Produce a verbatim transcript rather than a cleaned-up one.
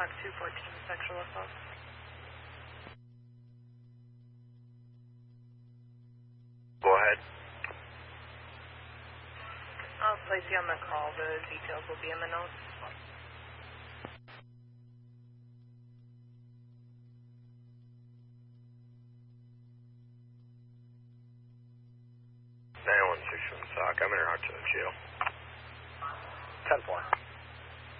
Uh, two fourteen sexual assault. Go ahead. I'll place you on the call. The details will be in the notes. nine one six from S O C. I'm in her out to the jail. ten four.